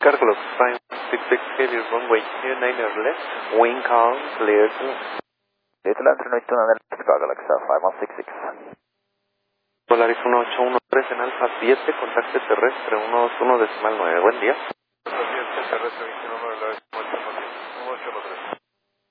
Carlos, Prime 66 heavy runway 29er left, wing calm, clear to land. Little Entry 92 Chicago, Alexa 5166. Polaris 1813 en Alfa 7, contacto terrestre 121 decimal 9. Buen día. Terrestre 21 de la 1813.